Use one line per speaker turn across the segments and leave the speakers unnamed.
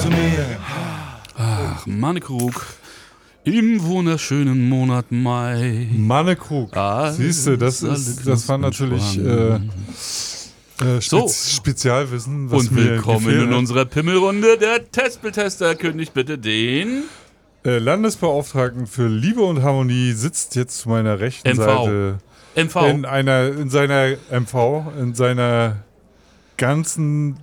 zu mir.
Ach, Mannekrug. Im wunderschönen Monat Mai.
Mannekrug. Siehst du, das war natürlich Spezialwissen, was
und
mir
willkommen in unserer Pimmelrunde. Der Testbildtester kündigt bitte den
Landesbeauftragten für Liebe und Harmonie sitzt jetzt zu meiner rechten
MV.
Seite.
MV.
In seiner ganzen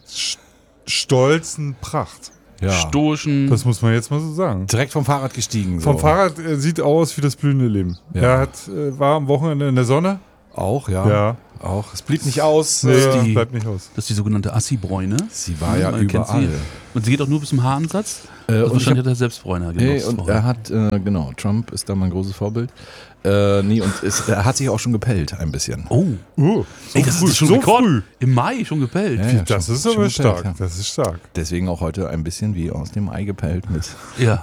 stolzen Pracht.
Ja.
Stoischen.
Das muss man jetzt mal so sagen.
Direkt vom Fahrrad gestiegen. So.
Vom Fahrrad sieht aus wie das blühende Leben.
Ja.
Er war am Wochenende in der Sonne.
Auch, ja.
Ja.
Auch. Es blieb nicht aus.
Nee, bleibt nicht aus.
Das ist die sogenannte Assi-Bräune.
Sie war ja
Man kennt
überall.
sie. Und sie geht auch nur bis zum Haaransatz. Also wahrscheinlich hat er selbst Bräuner genutzt.
Und er hat, Trump ist da mein großes Vorbild. Er hat sich auch schon gepellt, ein bisschen.
Oh. Ey, das ist schon
so
Rekord.
früh.
Im Mai schon gepellt.
Ja, ja,
Das
schon-
ist
schon
aber
gepellt,
stark.
ja.
Das ist stark.
Deswegen auch heute ein bisschen wie aus dem Ei gepellt mit
Ja.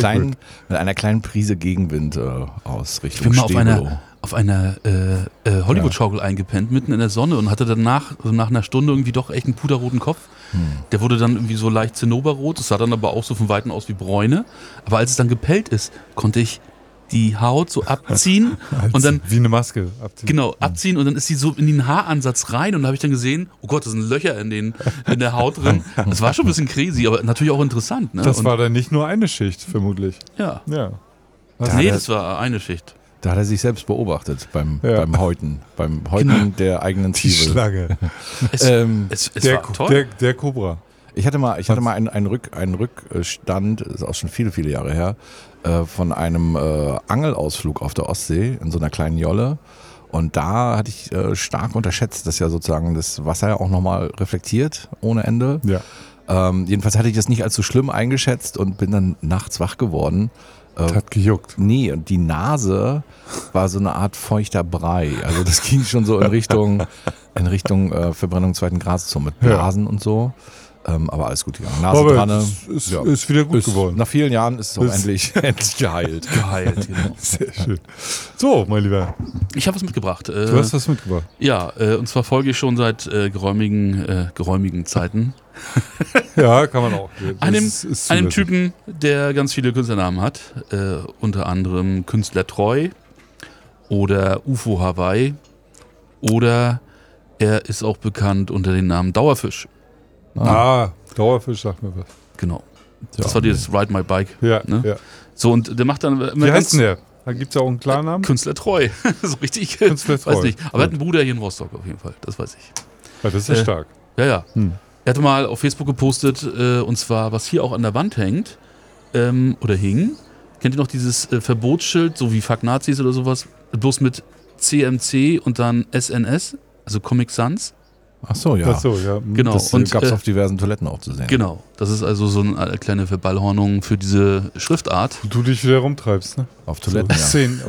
einer kleinen Prise Gegenwind aus
Ich
Richtung
bin mal
Stebelo.
auf einer Hollywood-Schaukel eingepennt, mitten in der Sonne und hatte danach, also nach einer Stunde irgendwie doch echt einen puderroten Kopf. Der wurde dann irgendwie so leicht zinnoberrot, das sah dann aber auch so von Weitem aus wie Bräune. Aber als es dann gepellt ist, konnte ich die Haut so abziehen und dann
Wie eine Maske abziehen.
genau abziehen und dann ist die so in den Haaransatz rein und da habe ich dann gesehen, oh Gott, da sind Löcher in der Haut drin. Das war schon ein bisschen crazy, aber natürlich auch interessant. Ne?
Das
und,
war dann nicht nur eine Schicht, vermutlich.
ja.
Ja.
Nee, das war eine Schicht.
Da hat er sich selbst beobachtet beim Häuten. Beim
Genau.
Häuten der eigenen
Die
Zwiebel.
Schlange.
Es war toll.
Der Cobra.
Ich hatte mal einen Rückstand, das ist auch schon viele, viele Jahre her, von einem Angelausflug auf der Ostsee in so einer kleinen Jolle. Und da hatte ich stark unterschätzt, dass ja sozusagen das Wasser ja auch nochmal reflektiert ohne Ende.
Ja.
Jedenfalls hatte ich das nicht als so schlimm eingeschätzt und bin dann nachts wach geworden.
Hat gejuckt.
Nee, und die Nase war so eine Art feuchter Brei. Also das ging schon so in Richtung Verbrennung zweiten Grades, so mit Blasen und so. Aber alles gut gegangen. Nase
Aber
dran.
ist wieder gut geworden.
Nach vielen Jahren ist es auch endlich geheilt.
Geheilt, genau.
Sehr schön. So, mein Lieber,
Ich habe was mitgebracht.
du hast was mitgebracht.
Ja, und zwar folge ich schon seit geräumigen Zeiten
Ja, kann man auch. Das
einem
ist zulässig.
Typen, der ganz viele Künstlernamen hat. Unter anderem Künstler Treu oder UFO Hawaii oder er ist auch bekannt unter dem Namen Dauerfisch.
Dauerfisch sagt mir was.
Genau. Das war dieses Ride My Bike.
Ja,
Ne?
ja.
So, und der macht dann immer
Wie heißt denn der? Da gibt es ja auch einen Klarnamen.
Künstler Treu. So richtig.
Künstler Treu.
Weiß nicht. Aber er hat einen Bruder hier in Rostock auf jeden Fall. Das weiß ich.
Ja, das ist ja stark.
Ja, ja. Er hatte mal auf Facebook gepostet, und zwar, was hier auch an der Wand hängt, oder hing. Kennt ihr noch dieses Verbotsschild, so wie Fuck Nazis oder sowas? Bloß mit CMC und dann SNS, also Comic Sans.
Ach so, ja.
Ach so, ja.
Genau.
Das gab es auf diversen Toiletten auch zu sehen.
Genau. Das ist also so eine kleine Verballhornung für diese Schriftart.
Wo du dich wieder rumtreibst, ne?
Auf Toiletten, ja.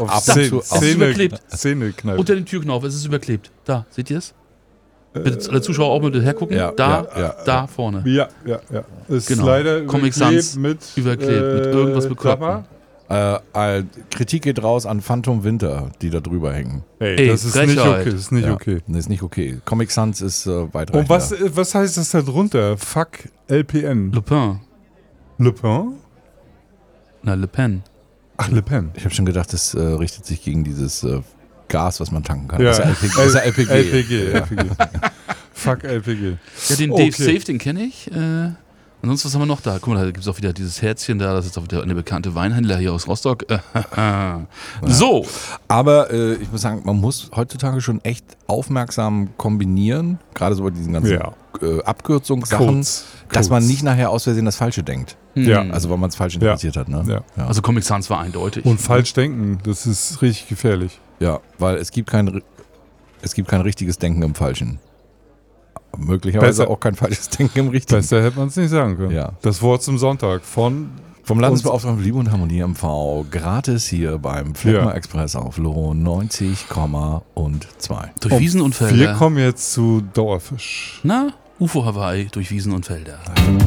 überklebt.
Szene knallt.
Unter dem Türknauf, es ist überklebt. Da, seht ihr es? Bitte alle Zuschauer auch mit hergucken.
Ja,
da vorne.
Ja. Ist
Genau.
leider
Comic
überklebt
Sans
mit
irgendwas Bekloppten.
Kritik geht raus an Phantom Winter, die da drüber hängen.
Ey, das ist nicht
Frechheit.
okay. Das ist nicht
Ja,
okay.
Nee, ist nicht okay. Comic Sans ist weitreichender.
Und was heißt das da drunter? Fuck LPN.
Le Pen.
Le Pen?
Na, Le Pen.
Ach, Le Pen.
Ich habe schon gedacht, das richtet sich gegen dieses Gas, was man tanken kann.
Ja.
Das ist ja LPG.
LPG. Fuck LPG.
Ja, den
Okay.
Dave Safe, den kenne ich. Ansonsten, was haben wir noch da? Guck mal, da gibt es auch wieder dieses Herzchen da. Das ist auch wieder eine bekannte Weinhändler hier aus Rostock. So.
Aber ich muss sagen, man muss heutzutage schon echt aufmerksam kombinieren, gerade so bei diesen ganzen Abkürzungssachen,
Codes.
dass man nicht nachher aus Versehen das Falsche denkt.
Ja.
Also weil man es falsch interpretiert hat. Ne?
Ja.
Also Comic Sans war eindeutig.
Und falsch denken, das ist richtig gefährlich.
Ja, weil es gibt kein richtiges Denken im Falschen. Möglicherweise
Besser.
auch kein falsches Denken im Richtigen.
Besser hätte man es nicht sagen können.
Ja.
Das Wort zum Sonntag vom
Landesbeauftragten für Liebe und Harmonie MV, gratis hier beim Fleckner Express auf Lohn 90,2.
durch Wiesen und
Wir
Felder.
kommen jetzt zu Dauerfisch.
Na, UFO Hawaii durch Wiesen und Felder.